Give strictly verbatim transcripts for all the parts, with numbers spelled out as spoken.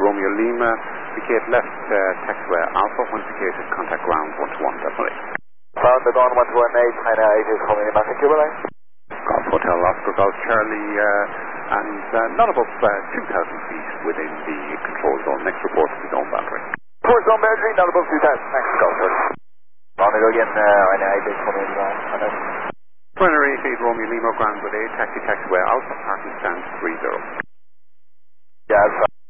Romeo Lima, indicate left uh, taxiway Alpha, once indicated contact ground one two one, definitely. Found the dawn one two one eight, China eight is calling in back at Cuba Line. Golf Hotel Oscar Golf Charlie, uh, and uh, not above uh, two thousand feet within the control zone. Next report to the zone boundary. Towards zone boundary, not above two thousand. Thanks, Golf Hotel. Want to go again, uh, China eight is calling in back. Primary eight Romeo Lima, ground with a taxi taxiway Alpha, parking stand three zero. Yeah, that's right.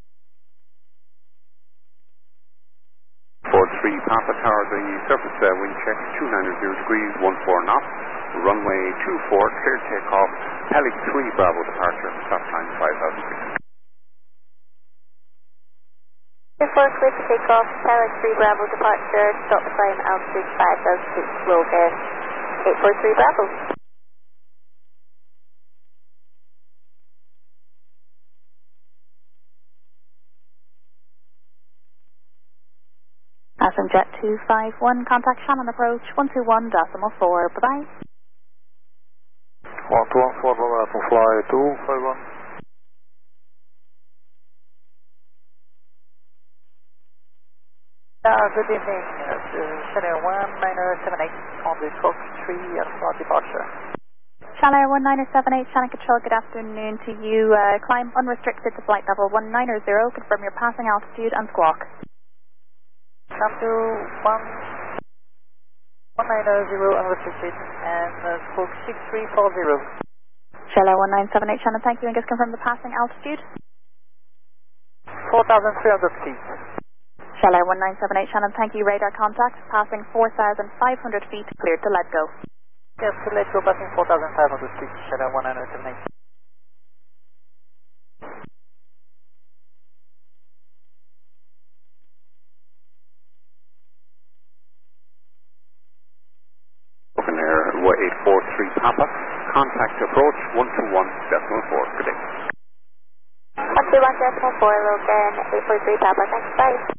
four three Papa Tower, the surface uh, wind check, two nine zero degrees, one four knots, runway two four, clear takeoff, heli three Bravo departure, stop time five thousand six. two four, clear to take off, heli three Bravo departure, stop time altitude five thousand six, roll there, eight four three Bravo. Awesome Jet two five one, contact Shannon approach one two one decimal four, bye bye. one two one four, bye bye, fly two five one. Uh, good evening, uh, Channel one nine seven eight on the Fox three Alpha departure. Channel one nine seven eight, Shannon Control, good afternoon to you. Uh, climb unrestricted to flight level one nine zero, confirm your passing altitude and squawk. Come to one nine zero unrestricted and uh, squawk six three four zero. Channel one nine seven eight, Shannon, thank you, and just confirm the passing altitude. four thousand three hundred feet. Channel one nine seven eight, Shannon, thank you, radar contact, passing four thousand five hundred feet, cleared to let go. Yes, to let go, passing four thousand five hundred feet, Channel one nine seven eight. Open Air eight four three Papa, contact approach one two one decimal four, good day. one two one decimal four, Logan, eight four three Papa, thanks, bye.